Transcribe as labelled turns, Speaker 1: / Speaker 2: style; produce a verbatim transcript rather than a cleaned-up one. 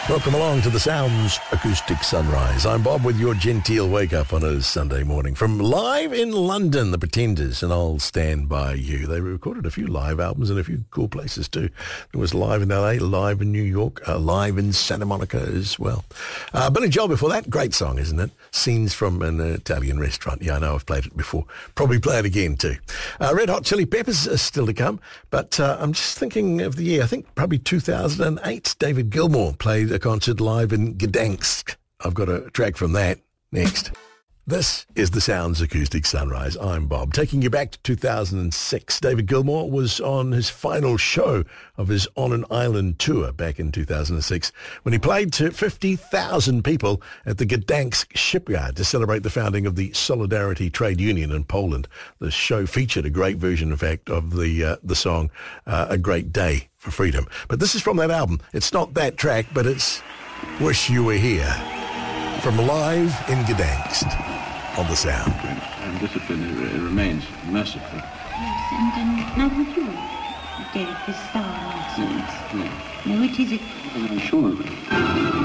Speaker 1: Welcome along to the Sounds Acoustic Sunrise. I'm Bob with your genteel wake-up on a Sunday morning. From live in London, The Pretenders, and I'll Stand By You. They recorded a few live albums in a few cool places too. It was live in L A, live in New York, uh, live in Santa Monica as well. Uh, Billy Joel before that, great song, isn't it? Scenes from an Italian restaurant. Yeah, I know, I've played it before. Probably play it again too. Uh, Red Hot Chili Peppers are still to come, but uh, I'm just thinking of the year, I think probably two thousand eight, David Gilmour played a concert live in Gdansk. I've got a track from that next. This is the Sounds Acoustic Sunrise. I'm Bob, taking you back to two thousand six. David Gilmour was on his final show of his On an Island tour back in two thousand six when he played to fifty thousand people at the Gdansk shipyard to celebrate the founding of the Solidarity Trade Union in Poland. The show featured a great version, in fact, of the uh, the song uh, A Great Day for Freedom. But this is from that album. It's not that track, but it's Wish You Were Here from Live in Gdansk. On the Sound.
Speaker 2: And discipline it remains merciful.
Speaker 3: Yes, and um, now would you, Derek, the star last night?
Speaker 2: Yeah.
Speaker 3: Now, which is it?
Speaker 2: I'm sure of it.